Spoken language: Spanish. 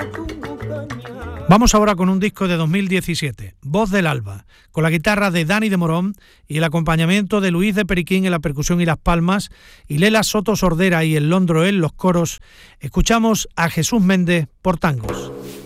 Vamos ahora con un disco de 2017, Voz del Alba, con la guitarra de Dani de Morón y el acompañamiento de Luis de Periquín en la percusión y las palmas, y Lela Soto Sordera y el Londroel los coros. Escuchamos a Jesús Méndez por tangos.